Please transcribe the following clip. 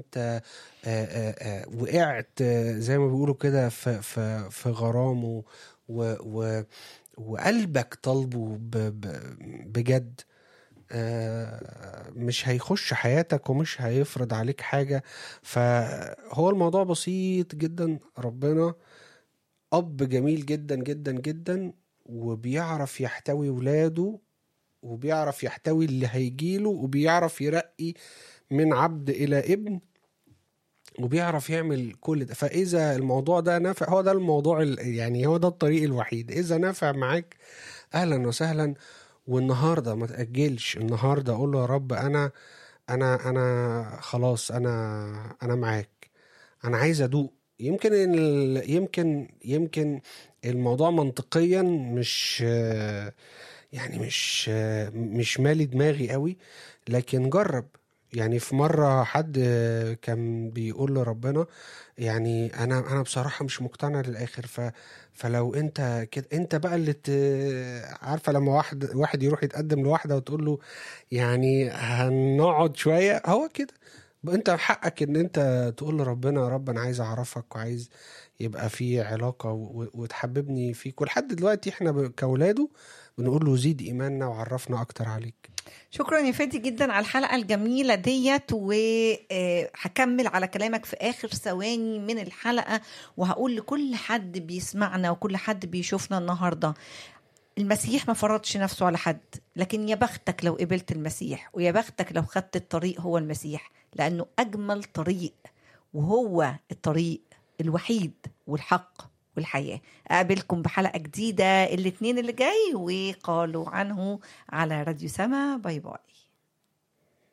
انت وقعت زي ما بيقولوا كده في غرامه وقلبك طالبه بجد، مش هيخش حياتك ومش هيفرض عليك حاجة. فهو الموضوع بسيط جدا. ربنا أب جميل جدا جدا جدا، وبيعرف يحتوي ولاده، وبيعرف يحتوي اللي هيجيله، وبيعرف يرقي من عبد إلى ابن، وبيعرف يعمل كل ده. فإذا الموضوع ده نافع، هو ده الموضوع يعني هو ده الطريق الوحيد. إذا نافع معاك أهلا وسهلا. والنهاردة ما تأجلش، النهاردة أقول له يا رب أنا خلاص، أنا معاك، أنا عايز أدوق. يمكن الموضوع منطقيا مش مالي دماغي قوي، لكن جرب. يعني في مرة حد كان بيقول لربنا، يعني أنا بصراحة مش مقتنع للآخر. فلو أنت كده، أنت بقى اللي عارفة لما واحد يروح يتقدم لواحدة وتقول له يعني هنقعد شوية، هو كده. أنت حقك إن أنت تقول لربنا يا رب أنا عايز أعرفك، وعايز يبقى في علاقة وتحببني فيك. ولحد دلوقتي إحنا كولاده بنقول له زيد إيماننا وعرفنا أكتر عليك. شكرا يا فادي جدا على الحلقة الجميلة ديت، وهكمل على كلامك في آخر ثواني من الحلقة، وهقول لكل حد بيسمعنا وكل حد بيشوفنا النهاردة، المسيح ما فرضش نفسه على حد، لكن يا بختك لو قبلت المسيح، ويا بختك لو خدت الطريق هو المسيح، لأنه أجمل طريق، وهو الطريق الوحيد والحق والحياة. أقابلكم بحلقة جديدة الاثنين اللي جاي، وقالوا عنه على راديو سما. باي باي.